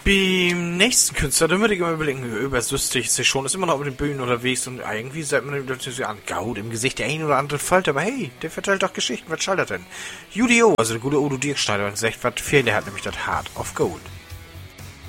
Beim nächsten Künstler, da würde ich immer überlegen, übersüstig ist er schon, ist immer noch auf den Bühnen unterwegs und irgendwie sagt man so an Gaut im Gesicht, der ein oder andere Falt, aber hey, der vertellt doch Geschichten, was schaltet denn? UDO, also der gute Udo Dirkschneider, und sagt, was fehlt, der hat nämlich das Heart of Gold.